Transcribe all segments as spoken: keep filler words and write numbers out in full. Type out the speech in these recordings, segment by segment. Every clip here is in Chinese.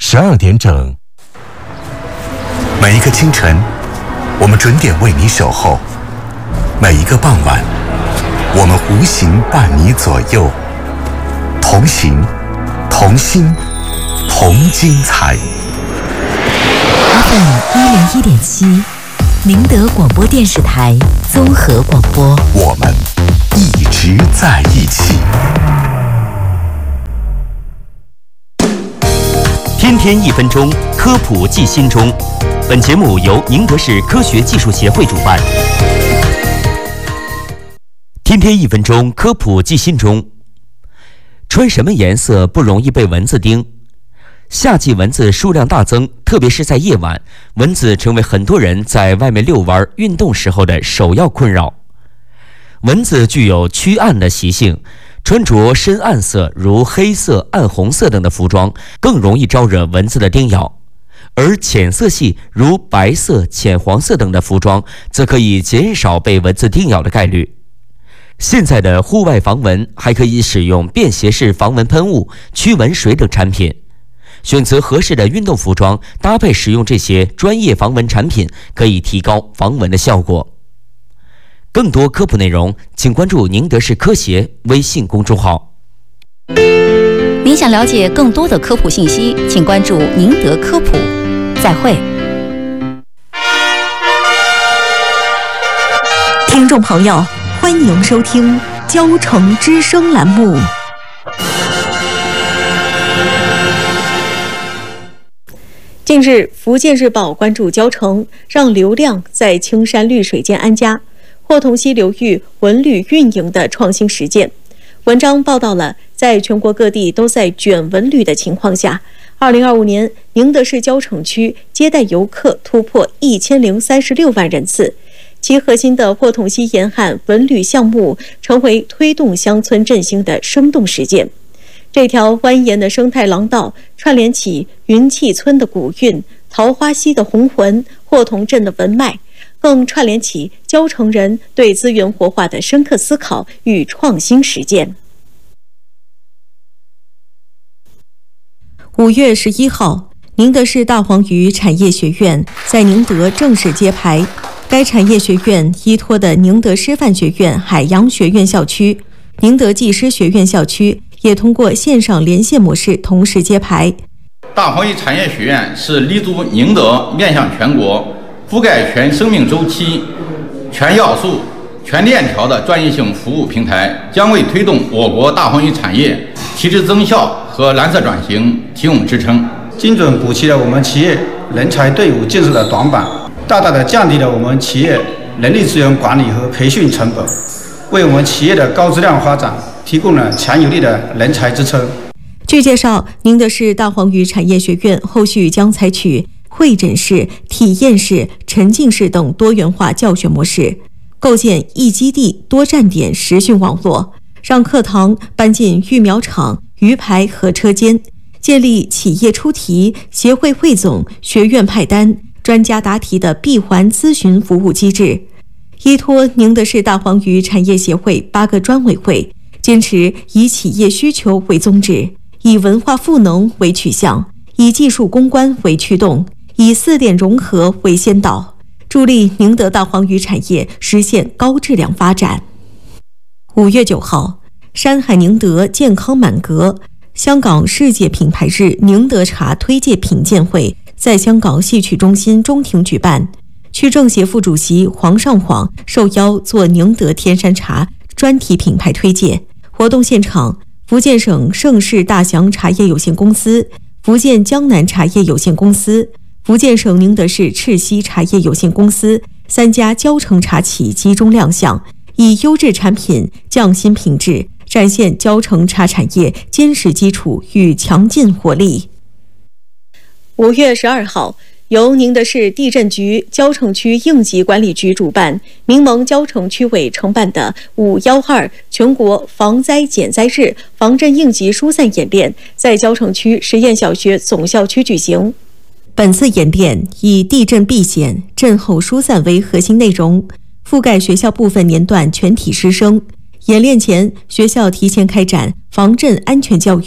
十二点整。 每一个清晨，我们准点为你守候；每一个傍晚，我们无形伴你左右。同行，同心，同精彩。 F M 一零一点七，宁德广播电视台综合广播， 我们一直在一起。 天天一分钟，科普记心中。本节目由宁德市科学技术协会主办。天天一分钟，科普记心中。穿什么颜色不容易被蚊子叮？夏季蚊子数量大增，特别是在夜晚，蚊子成为很多人在外面遛弯、运动时候的首要困扰。蚊子具有驱暗的习性，穿着深暗色如黑色、暗红色等的服装，更容易招惹蚊子的叮咬。而浅色系如白色、浅黄色等的服装，则可以减少被蚊子叮咬的概率。现在的户外防蚊还可以使用便携式防蚊喷雾、驱蚊水等产品。选择合适的运动服装，搭配使用这些专业防蚊产品，可以提高防蚊的效果。更多科普内容，请关注宁德市科协微信公众号。 您想了解更多的科普信息，请关注宁德科普。再会。 听众朋友，欢迎收听交城之声栏目。 近日，福建日报关注交城，让流量在青山绿水间安家，霍同溪流域文旅运营的创新实践。文章报道了在全国各地都在卷文旅的情况下，二零二五年宁德市交城区接待游客突破一千零三十六万人次。其核心的霍同溪沿岸文旅项目成为推动乡村振兴的生动实践。这条蜿蜒的生态廊道串联起云气村的古韵、桃花溪的红魂、霍同镇的文脉，更串联起交城人对资源活化的深刻思考与创新实践。 五月十一号，宁德市大黄鱼产业学院在宁德正式揭牌。该产业学院依托的宁德师范学院海洋学院校区、宁德技师学院校区也通过线上连线模式同时揭牌。 大黄鱼产业学院是立足宁德，面向全国，覆盖全生命周期、全要素、全链条的专业性服务平台，将为推动我国大黄鱼产业提质增效和蓝色转型提供支撑， 精准补齐了我们企业人才队伍建设的短板，大大的降低了我们企业人力资源管理和培训成本，为我们企业的高质量发展提供了强有力的人才支撑。 据介绍，宁德市大黄鱼产业学院后续将采取会诊式、体验式、沉浸式等多元化教学模式，构建一基地多站点实训网络，让课堂搬进育苗场、鱼排和车间，建立企业出题、协会汇总、学院派单、专家答题的闭环咨询服务机制。依托宁德市大黄鱼产业协会八个专委会，坚持以企业需求为宗旨，以文化赋能为取向，以技术攻关为驱动，以四点融合为先导，助力宁德大黄鱼产业实现高质量发展。五月九号，山海宁德健康满格香港世界品牌日宁德茶推介品鉴会在香港戏曲中心中庭举办，区政协副主席黄尚晃受邀做宁德天山茶专题品牌推介。活动现场，福建省盛世大祥茶叶有限公司、福建江南茶叶有限公司、福建省宁德市赤溪茶叶有限公司三家交城茶企集中亮相，以优质产品、匠心品质展现交城茶产业坚实基础与强劲活力。 五月十二号，由宁德市地震局交城区应急管理局主办，民盟交城区委承办的五一二全国防灾减灾日防震应急疏散演练在交城区实验小学总校区举行。 本次演练以地震避险、震后疏散为核心内容，覆盖学校部分年段全体师生。演练前，学校提前开展防震安全教育，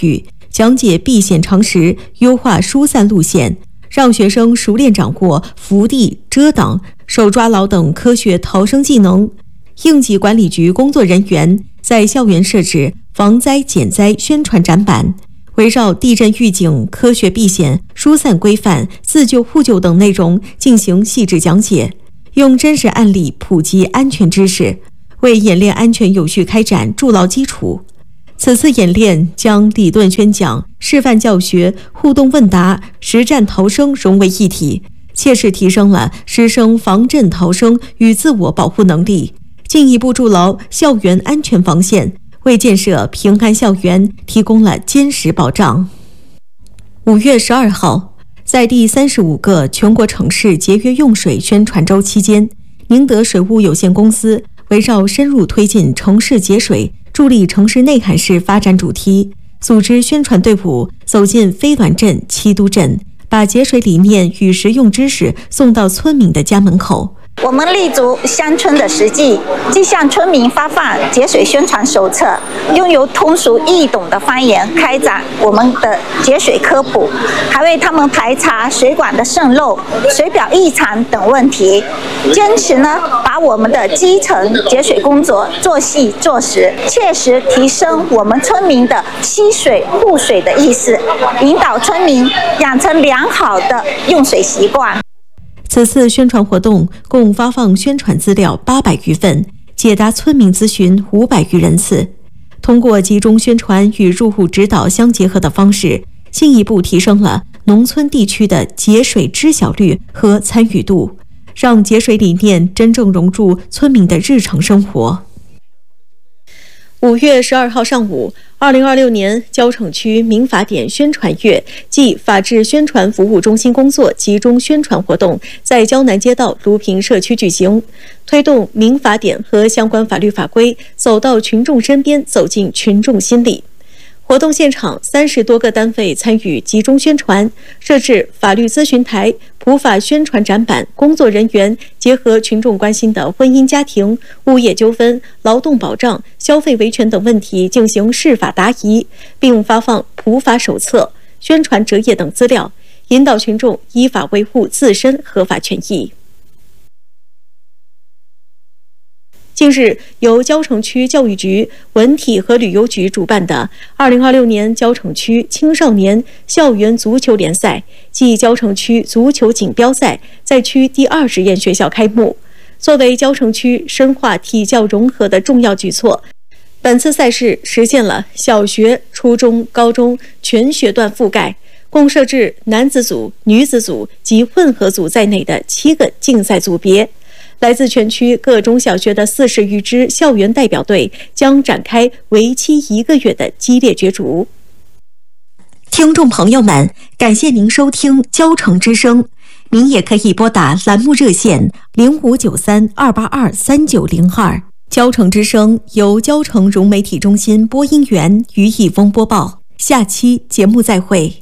讲解避险常识，优化疏散路线，让学生熟练掌握伏地、遮挡、手抓牢等科学逃生技能。应急管理局工作人员在校园设置防灾减灾宣传展板，围绕地震预警、科学避险、疏散规范、自救互救等内容进行细致讲解，用真实案例普及安全知识，为演练安全有序开展筑牢基础。此次演练将理论宣讲、示范教学、互动问答、实战逃生融为一体，切实提升了师生防震逃生与自我保护能力，进一步筑牢校园安全防线，为建设平安校园提供了坚实保障。五月十二号，在第三十五个全国城市节约用水宣传周期间，宁德水务有限公司围绕深入推进城市节水、助力城市内涵市发展主题，组织宣传队伍走进飞銮镇、七都镇，把节水理念与实用知识送到村民的家门口。 我们立足乡村的实际，既向村民发放节水宣传手册，用有通俗易懂的方言开展我们的节水科普，还为他们排查水管的渗漏、水表异常等问题。坚持呢，把我们的基层节水工作做细做实，切实提升我们村民的惜水护水的意识，引导村民养成良好的用水习惯。 此次宣传活动共发放宣传资料八百余份，解答村民咨询五百余人次。通过集中宣传与入户指导相结合的方式，进一步提升了农村地区的节水知晓率和参与度，让节水理念真正融入村民的日常生活。 五月十二号上午，二零二六年蕉城区民法典宣传月暨法治宣传服务中心工作集中宣传活动在蕉南街道卢平社区举行，推动民法典和相关法律法规走到群众身边，走进群众心里。活动现场，三十多个单位参与集中宣传，设置法律咨询台、普法宣传展板，工作人员结合群众关心的婚姻家庭、物业纠纷、劳动保障、消费维权等问题进行释法答疑，并发放普法手册、宣传折页等资料，引导群众依法维护自身合法权益。近日，由蕉城区教育局、文体和旅游局主办的二零二六年蕉城区青少年校园足球联赛暨蕉城区足球锦标赛在区第二实验学校开幕。作为蕉城区深化体教融合的重要举措，本次赛事实现了小学、初中、高中全学段覆盖，共设置男子组、女子组及混合组在内的七个竞赛组别。来自全区各中小学的四十余支校园代表队将展开为期一个月的激烈角逐。 听众朋友们，感谢您收听蕉城之声，您也可以拨打栏目热线零五九三二八二三九零二。蕉城之声由蕉城融媒体中心播音员于一峰播报，下期节目再会。